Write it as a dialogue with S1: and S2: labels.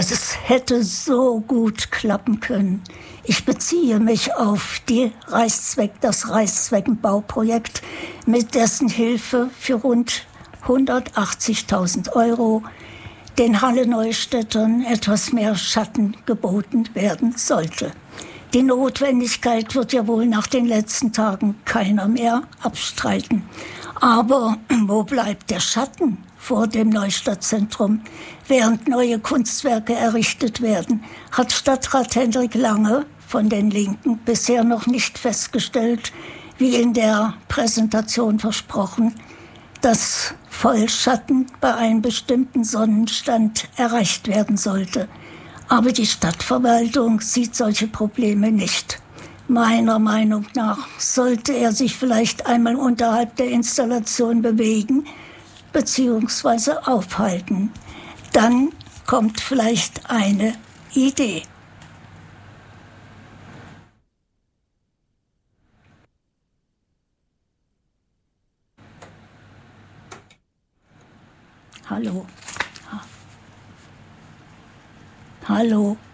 S1: Das hätte so gut klappen können. Ich beziehe mich auf das Reichszweckenbauprojekt, mit dessen Hilfe für rund 180.000 € den Halle-Neustädtern etwas mehr Schatten geboten werden sollte. Die Notwendigkeit wird ja wohl nach den letzten Tagen keiner mehr abstreiten. Aber wo bleibt der Schatten vor dem Neustadtzentrum? Während neue Kunstwerke errichtet werden, hat Stadtrat Hendrik Lange von den Linken bisher noch nicht festgestellt, wie in der Präsentation versprochen, dass Vollschatten bei einem bestimmten Sonnenstand erreicht werden sollte. Aber die Stadtverwaltung sieht solche Probleme nicht. Meiner Meinung nach sollte er sich vielleicht einmal unterhalb der Installation bewegen bzw. aufhalten. Dann kommt vielleicht eine Idee. Hallo. Hallo.